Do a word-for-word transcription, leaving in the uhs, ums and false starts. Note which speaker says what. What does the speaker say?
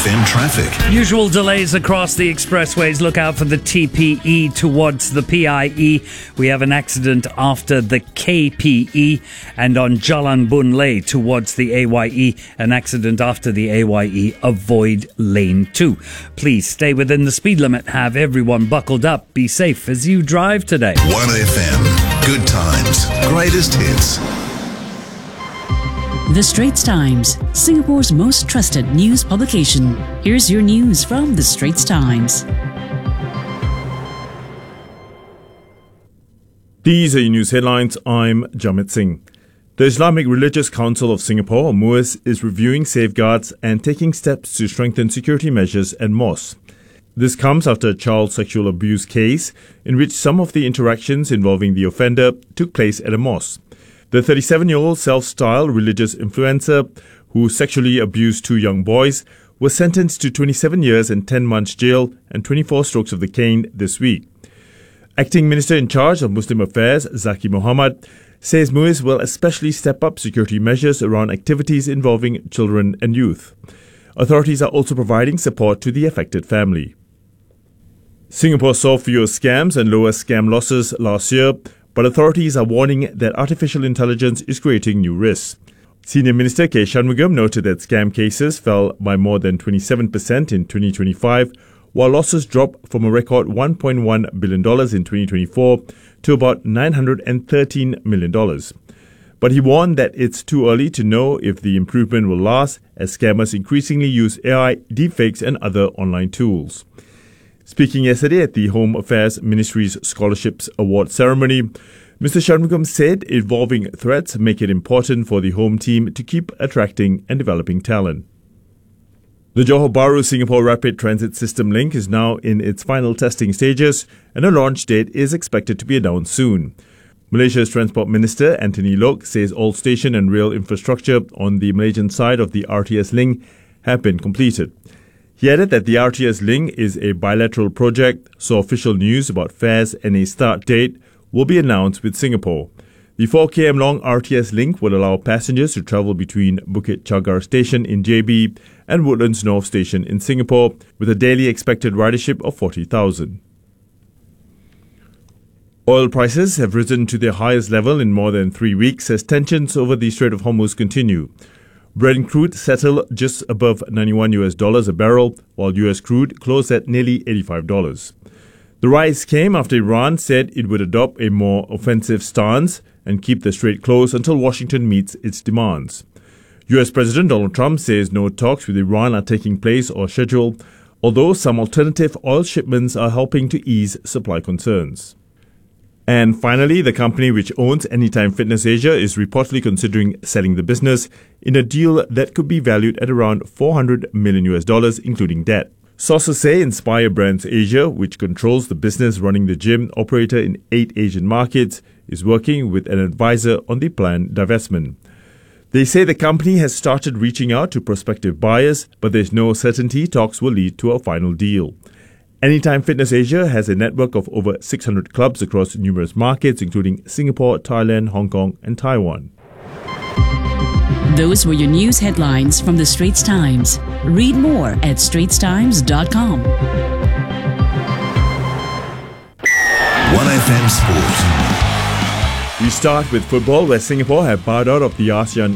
Speaker 1: F M traffic.
Speaker 2: Usual delays across the expressways. Look out for the T P E towards the P I E. We have an accident after the K P E. And on Jalan Boon Lay towards the A Y E, an accident after the A Y E. Avoid lane two. Please stay within the speed limit. Have everyone buckled up. Be safe as you drive today.
Speaker 1: one F M. Good times. Greatest hits.
Speaker 3: The Straits Times, Singapore's most trusted news publication. Here's your news from The Straits Times.
Speaker 4: These are your news headlines. I'm Jamit Singh. The Islamic Religious Council of Singapore, M U I S, is reviewing safeguards and taking steps to strengthen security measures at mosques. This comes after a child sexual abuse case in which some of the interactions involving the offender took place at a mosque. The thirty-seven-year-old self-styled religious influencer who sexually abused two young boys was sentenced to twenty-seven years and ten months jail and twenty-four strokes of the cane this week. Acting Minister in charge of Muslim Affairs, Zaki Mohamad, says M U I S will especially step up security measures around activities involving children and youth. Authorities are also providing support to the affected family. Singapore saw fewer scams and lower scam losses last year, but authorities are warning that artificial intelligence is creating new risks. Senior Minister K. Shanmugam noted that scam cases fell by more than twenty-seven percent in twenty twenty-five, while losses dropped from a record one point one billion dollars in twenty twenty-four to about nine hundred thirteen million dollars. But he warned that it's too early to know if the improvement will last, as scammers increasingly use A I, deepfakes and other online tools. Speaking yesterday at the Home Affairs Ministry's Scholarships Award ceremony, Mister Shanmugam said evolving threats make it important for the home team to keep attracting and developing talent. The Johor Bahru Singapore Rapid Transit System link is now in its final testing stages, and a launch date is expected to be announced soon. Malaysia's Transport Minister Anthony Loke says all station and rail infrastructure on the Malaysian side of the R T S link have been completed. He added that the R T S link is a bilateral project, so official news about fares and a start date will be announced with Singapore. The four kilometre long R T S link will allow passengers to travel between Bukit Chagar Station in J B and Woodlands North Station in Singapore, with a daily expected ridership of forty thousand. Oil prices have risen to their highest level in more than three weeks as tensions over the Strait of Hormuz continue. Brent crude settled just above ninety-one US dollars a barrel, while U S crude closed at nearly eighty-five dollars. The rise came after Iran said it would adopt a more offensive stance and keep the strait closed until Washington meets its demands. U S President Donald Trump says no talks with Iran are taking place or scheduled, although some alternative oil shipments are helping to ease supply concerns. And finally, the company which owns Anytime Fitness Asia is reportedly considering selling the business in a deal that could be valued at around four hundred million US dollars, including debt. Sources say Inspire Brands Asia, which controls the business running the gym operator in eight Asian markets, is working with an advisor on the planned divestment. They say the company has started reaching out to prospective buyers, but there's no certainty talks will lead to a final deal. Anytime Fitness Asia has a network of over six hundred clubs across numerous markets, including Singapore, Thailand, Hong Kong, and Taiwan.
Speaker 3: Those were your news headlines from The Straits Times. Read more at straits times dot com.
Speaker 1: one F M Sport.
Speaker 4: We start with football, where Singapore have bowed out of the ASEAN